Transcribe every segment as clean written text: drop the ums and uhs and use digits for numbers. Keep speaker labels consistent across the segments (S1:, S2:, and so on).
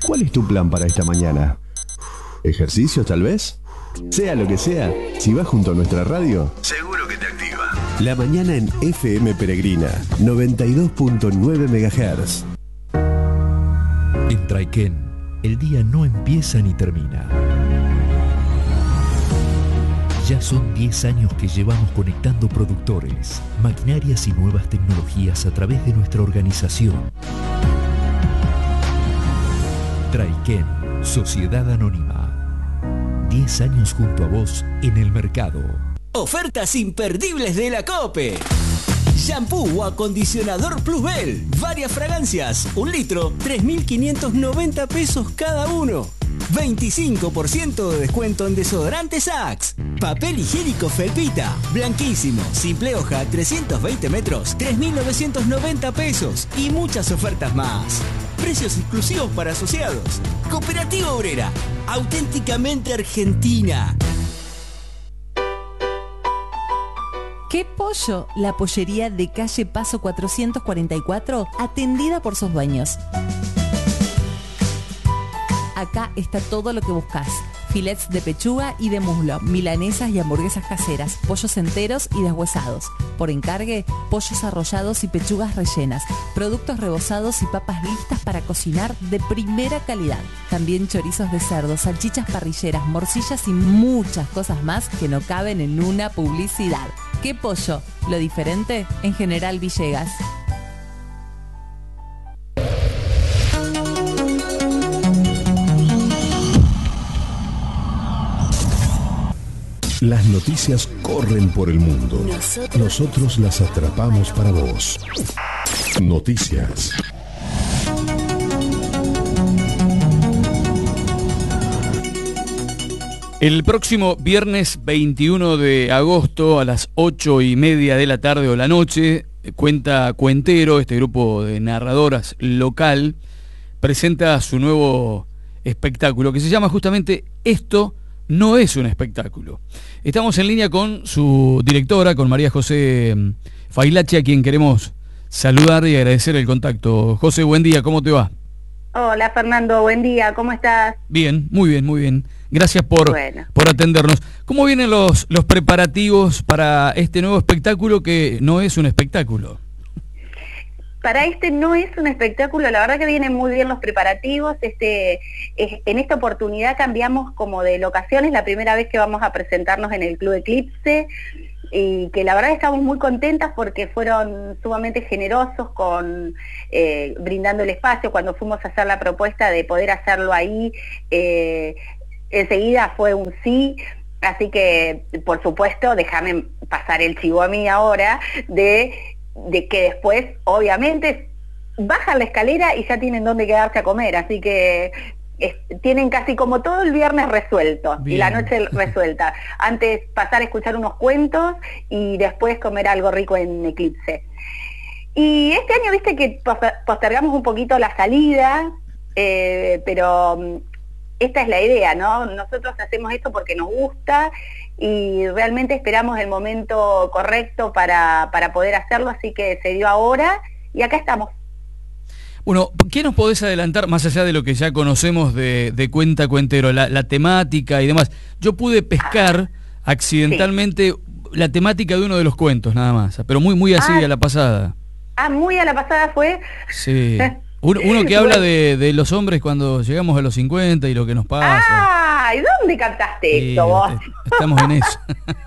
S1: ¿Cuál es tu plan para esta mañana? ¿Ejercicio tal vez? Sea lo que sea, si vas junto a nuestra radio, seguro que te activa. La mañana en FM Peregrina, 92.9 MHz.
S2: En Traiken, el día no empieza ni termina. Ya son 10 años que llevamos conectando productores, maquinarias y nuevas tecnologías a través de nuestra organización. Traiken, Sociedad Anónima. 10 años junto a vos en el mercado.
S3: Ofertas imperdibles de la COPE. Shampoo o acondicionador Plusbel. Varias fragancias. 1 litro, 3.590 pesos cada uno. 25% de descuento en desodorantes Axe. Papel higiénico Felpita. Blanquísimo. Simple hoja, 320 metros, 3.990 pesos. Y muchas ofertas más. Precios exclusivos para asociados. Cooperativa Obrera. Auténticamente argentina.
S4: ¡Qué pollo! La pollería de calle Paso 444, atendida por sus dueños. Acá está todo lo que buscas. Filets de pechuga y de muslo, milanesas y hamburguesas caseras, pollos enteros y deshuesados. Por encargue, pollos arrollados y pechugas rellenas, productos rebozados y papas listas para cocinar de primera calidad. También chorizos de cerdo, salchichas parrilleras, morcillas y muchas cosas más que no caben en una publicidad. ¿Qué pollo? Lo diferente en General Villegas.
S1: Las noticias corren por el mundo. Nosotros las atrapamos para vos. Noticias.
S5: El próximo viernes 21 de agosto a las 8:30 de la tarde o la noche, Cuenta Cuentero, este grupo de narradoras local, presenta su nuevo espectáculo que se llama justamente Esto no es un espectáculo. Estamos en línea con su directora, con María José Failachi, a quien queremos saludar y agradecer el contacto. José, buen día, ¿cómo te va?
S6: Hola Fernando, buen día, ¿cómo estás?
S5: Bien, muy bien, muy bien. Gracias por atendernos. ¿Cómo vienen los preparativos para este nuevo espectáculo que no es un espectáculo?
S6: Para este no es un espectáculo, la verdad que vienen muy bien los preparativos. En esta oportunidad cambiamos como de locación, es la primera vez que vamos a presentarnos en el Club Eclipse, y que la verdad estamos muy contentas porque fueron sumamente generosos con brindando el espacio. Cuando fuimos a hacer la propuesta de poder hacerlo ahí, enseguida fue un sí. Así que, por supuesto, déjame pasar el chivo a mí ahora de que después, obviamente, bajan la escalera y ya tienen dónde quedarse a comer, así que tienen casi como todo el viernes resuelto. Bien. Y la noche resuelta. Antes pasar a escuchar unos cuentos y después comer algo rico en Eclipse. Y este año, viste que postergamos un poquito la salida, pero esta es la idea, ¿no? Nosotros hacemos esto porque nos gusta y realmente esperamos el momento correcto para poder hacerlo, así que se dio ahora y acá estamos.
S5: Bueno, ¿qué nos podés adelantar, más allá de lo que ya conocemos de Cuenta Cuentero, la temática y demás? Yo pude pescar accidentalmente la temática de uno de los cuentos, nada más, pero muy así a la pasada.
S6: Muy a la pasada fue.
S5: Sí. Uno que habla de los hombres cuando llegamos a los 50 y lo que nos pasa.
S6: ¿Y dónde captaste esto vos?
S5: Estamos en eso.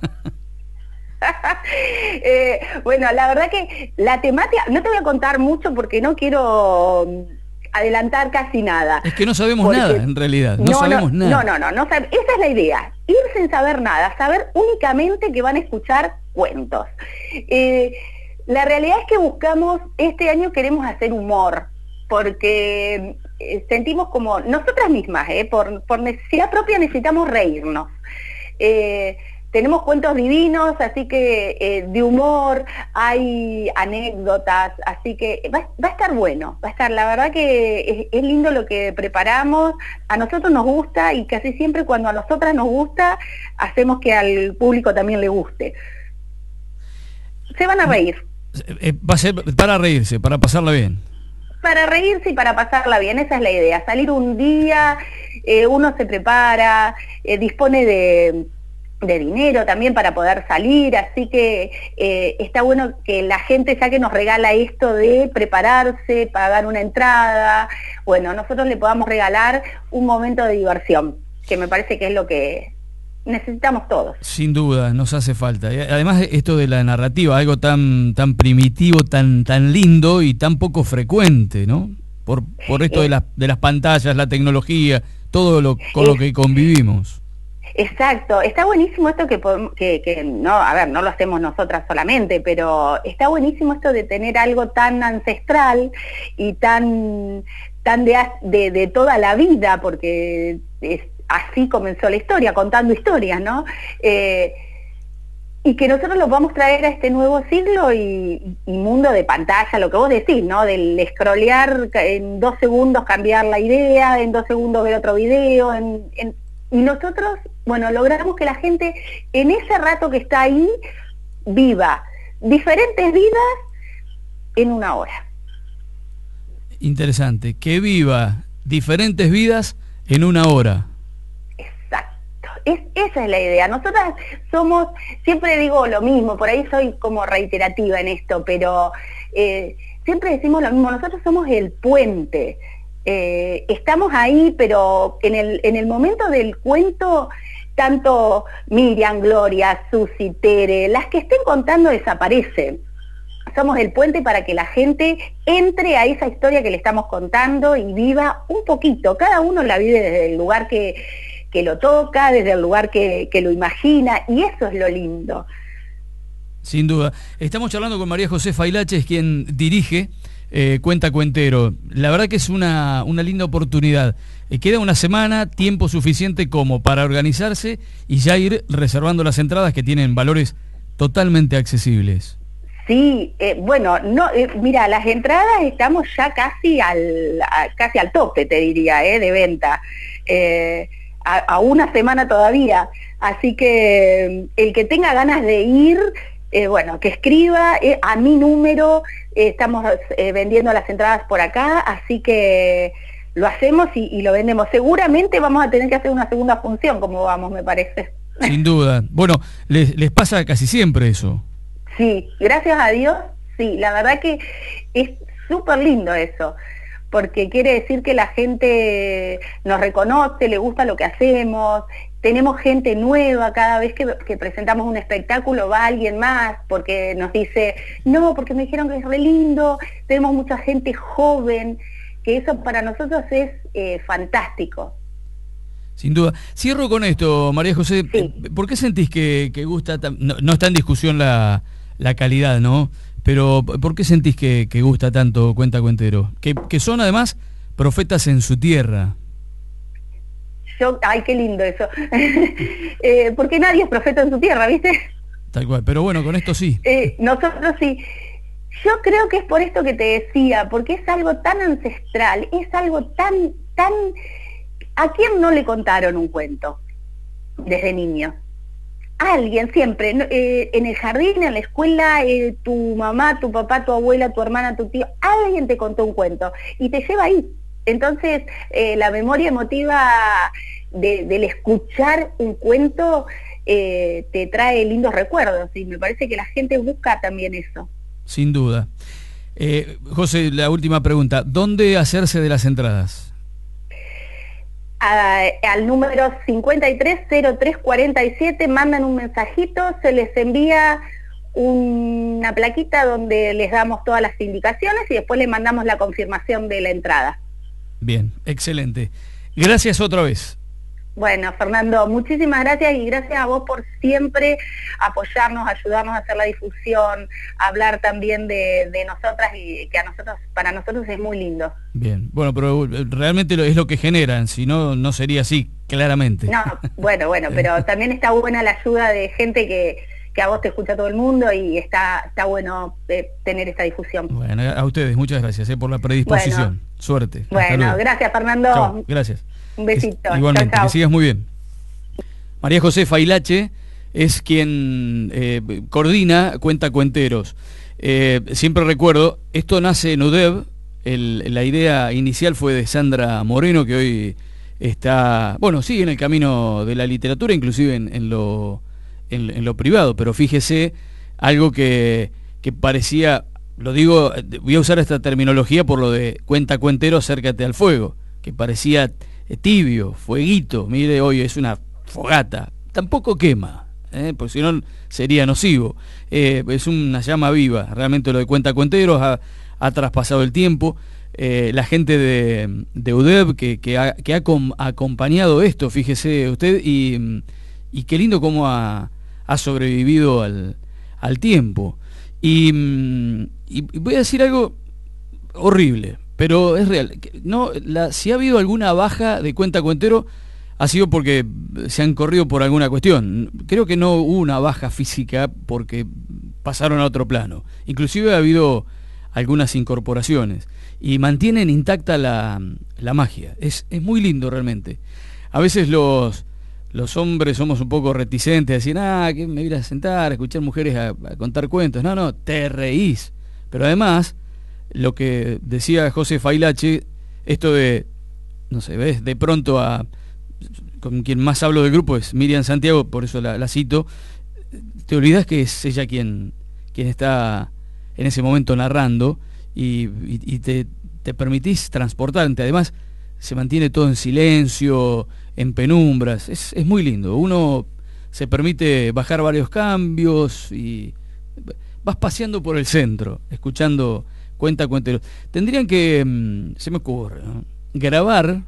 S6: Bueno, la verdad que la temática, no te voy a contar mucho porque no quiero adelantar casi nada.
S5: Es que no sabemos nada, en realidad, no sabemos nada.
S6: No, esa es la idea, ir sin saber nada, saber únicamente que van a escuchar cuentos. La realidad es que buscamos, este año queremos hacer humor, porque sentimos como, nosotras mismas, por necesidad propia necesitamos reírnos. Tenemos cuentos divinos, así que de humor, hay anécdotas, así que va a estar bueno, va a estar, la verdad que es lindo lo que preparamos, a nosotros nos gusta y casi siempre cuando a nosotras nos gusta, hacemos que al público también le guste. Se van a reír.
S5: Va a ser para reírse, para pasarla bien.
S6: para reírse y para pasarla bien, esa es la idea, salir un día, uno se prepara, dispone de dinero también para poder salir, así que está bueno que la gente, ya que nos regala esto de prepararse, pagar una entrada, bueno, nosotros le podamos regalar un momento de diversión, que me parece que es lo que necesitamos todos. Sin
S5: duda, nos hace falta. Además, esto de la narrativa, algo tan primitivo, tan lindo y tan poco frecuente, ¿no? Por esto de las pantallas, la tecnología, todo con lo que convivimos.
S6: Exacto, está buenísimo esto que no, a ver, no lo hacemos nosotras solamente, pero está buenísimo esto de tener algo tan ancestral y tan de toda la vida, porque así comenzó la historia, contando historias, ¿no? Y que nosotros lo vamos a traer a este nuevo siglo y mundo de pantalla, lo que vos decís, ¿no? Del scrollear en 2 segundos, cambiar la idea, en 2 segundos ver otro video, y nosotros, bueno, logramos que la gente en ese rato que está ahí viva diferentes vidas en 1 hora.
S5: Interesante, que viva diferentes vidas en 1 hora.
S6: Exacto, esa es la idea. Nosotras somos, siempre digo lo mismo, por ahí soy como reiterativa en esto, pero siempre decimos lo mismo, nosotros somos el puente. Estamos ahí, pero en el momento del cuento, tanto Miriam, Gloria, Susi, Tere, las que estén contando desaparecen. Somos el puente para que la gente entre a esa historia que le estamos contando y viva un poquito. Cada uno la vive desde el lugar que lo toca, desde el lugar que lo imagina, y eso es lo lindo.
S5: Sin duda. Estamos charlando con María José Failache, es quien dirige Cuenta Cuentero. La verdad que es una linda oportunidad. Queda 1 semana, tiempo suficiente como para organizarse y ya ir reservando las entradas, que tienen valores totalmente accesibles.
S6: Sí, bueno, no, mira, las entradas estamos ya casi al tope, te diría, de venta, a 1 semana todavía, así que el que tenga ganas de ir, bueno, que escriba a mi número, estamos vendiendo las entradas por acá, así que lo hacemos y lo vendemos. Seguramente vamos a tener que hacer una segunda función, como vamos, me parece.
S5: Sin duda. Bueno, les pasa casi siempre eso.
S6: Sí, gracias a Dios, sí, la verdad que es súper lindo eso, porque quiere decir que la gente nos reconoce, le gusta lo que hacemos, tenemos gente nueva, cada vez que presentamos un espectáculo va alguien más, porque nos dice, no, porque me dijeron que es re lindo, tenemos mucha gente joven, que eso para nosotros es fantástico.
S5: Sin duda. Cierro con esto, María José, sí. ¿Por qué sentís que gusta, no está en discusión la calidad, ¿no? Pero ¿por qué sentís que gusta tanto Cuenta Cuentero? Que son además profetas en su tierra.
S6: Ay, qué lindo eso. Porque nadie es profeta en su tierra, ¿viste?
S5: Tal cual, pero bueno, con esto sí.
S6: Nosotros sí. Yo creo que es por esto que te decía, porque es algo tan ancestral, es algo tan... ¿A quién no le contaron un cuento desde niño? Alguien siempre, en el jardín, en la escuela, tu mamá, tu papá, tu abuela, tu hermana, tu tío, alguien te contó un cuento y te lleva ahí. Entonces, la memoria emotiva del escuchar un cuento te trae lindos recuerdos y me parece que la gente busca también eso.
S5: Sin duda. José, la última pregunta, ¿dónde hacerse de las entradas?
S6: Al número 530347 mandan un mensajito, se les envía una plaquita donde les damos todas las indicaciones y después les mandamos la confirmación de la entrada.
S5: Bien, excelente. Gracias otra vez.
S6: Bueno, Fernando, muchísimas gracias y gracias a vos por siempre apoyarnos, ayudarnos a hacer la difusión, hablar también de nosotras y que para nosotros es muy lindo.
S5: Bien, bueno, pero realmente es lo que generan, si no, no sería así, claramente.
S6: No, bueno, pero también está buena la ayuda de gente que a vos te escucha todo el mundo y está bueno tener esta difusión.
S5: Bueno, a ustedes, muchas gracias por la predisposición. Bueno, suerte.
S6: Bueno, gracias Fernando.
S5: Chau, gracias.
S6: Un besito.
S5: Igualmente,
S6: chau.
S5: Que sigas muy bien. María José Failache es quien coordina Cuenta Cuenteros. Siempre recuerdo, esto nace en UDEV, la idea inicial fue de Sandra Moreno, que hoy está, bueno, sigue en el camino de la literatura, inclusive en lo privado, pero fíjese, algo que parecía, lo digo, voy a usar esta terminología por lo de cuentero, acércate al fuego, que parecía tibio, fueguito, mire, hoy es una fogata, tampoco quema, porque si no sería nocivo, es una llama viva, realmente lo de cuenteros ha traspasado el tiempo. La gente de UDEB que ha acompañado esto, fíjese usted, y qué lindo cómo ha sobrevivido al tiempo. Y voy a decir algo horrible, pero es real. Si ha habido alguna baja de cuentero, ha sido porque se han corrido por alguna cuestión. Creo que no hubo una baja física porque pasaron a otro plano. Inclusive ha habido algunas incorporaciones y mantienen intacta la magia. Es muy lindo realmente. A veces los hombres somos un poco reticentes a decir, que me voy a sentar a escuchar mujeres a contar cuentos. No, te reís. Pero además, lo que decía José Failache, esto de, no sé, ves, de pronto con quien más hablo del grupo es Miriam Santiago, por eso la cito, te olvidas que es ella quien está en ese momento narrando y te permitís transportarte. Además, se mantiene todo en silencio, en penumbras, es muy lindo. Uno se permite bajar varios cambios y vas paseando por el centro, escuchando cuenteros. Tendrían que, se me ocurre, ¿no?, grabar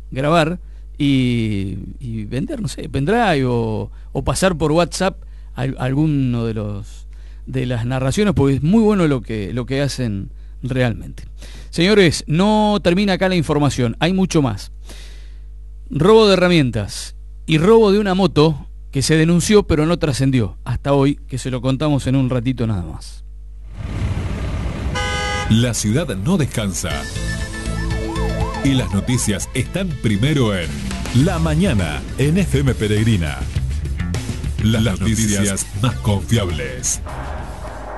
S5: y vender, no sé, pendrive o pasar por WhatsApp alguno de las narraciones, porque es muy bueno lo que hacen realmente. Señores, no termina acá la información, hay mucho más. Robo de herramientas y robo de una moto que se denunció pero no trascendió hasta hoy, que se lo contamos en un ratito nada más.
S7: La ciudad no descansa y las noticias están primero en La Mañana en FM Peregrina. Las noticias más confiables.